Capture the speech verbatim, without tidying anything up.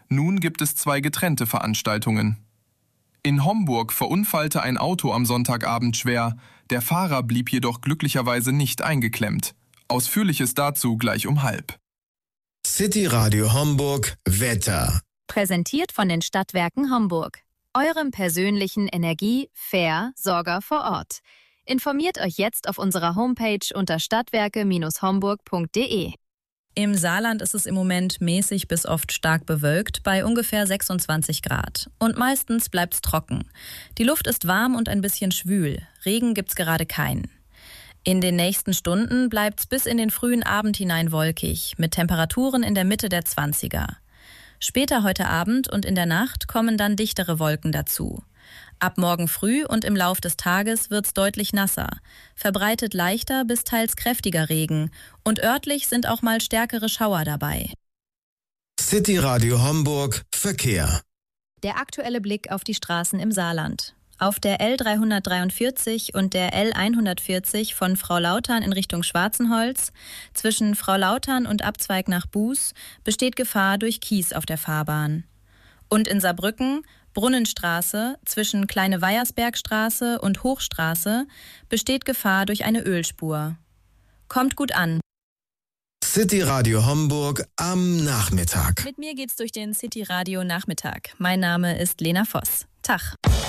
Nun gibt es zwei getrennte Veranstaltungen. In Homburg verunfallte ein Auto am Sonntagabend schwer. Der Fahrer blieb jedoch glücklicherweise nicht eingeklemmt. Ausführliches dazu gleich um halb. City Radio Homburg Wetter. Präsentiert von den Stadtwerken Homburg. Eurem persönlichen Energie-Versorger vor Ort. Informiert euch jetzt auf unserer Homepage unter stadtwerke Bindestrich homburg punkt de. Im Saarland ist es im Moment mäßig bis oft stark bewölkt bei ungefähr sechsundzwanzig Grad. Und meistens bleibt's trocken. Die Luft ist warm und ein bisschen schwül. Regen gibt's gerade keinen. In den nächsten Stunden bleibt's bis in den frühen Abend hinein wolkig, mit Temperaturen in der Mitte der zwanziger. Später heute Abend und in der Nacht kommen dann dichtere Wolken dazu. Ab morgen früh und im Lauf des Tages wird's deutlich nasser, verbreitet leichter bis teils kräftiger Regen und örtlich sind auch mal stärkere Schauer dabei. City Radio Homburg Verkehr. Der aktuelle Blick auf die Straßen im Saarland. Auf der L dreihundertdreiundvierzig und der L hundertvierzig von Frau-Lautern in Richtung Schwarzenholz zwischen Frau-Lautern und Abzweig nach Buß besteht Gefahr durch Kies auf der Fahrbahn. Und in Saarbrücken Brunnenstraße zwischen Kleine Weiersbergstraße und Hochstraße besteht Gefahr durch eine Ölspur. Kommt gut an. City Radio Homburg am Nachmittag. Mit mir geht's durch den City Radio Nachmittag. Mein Name ist Lena Voss. Tag.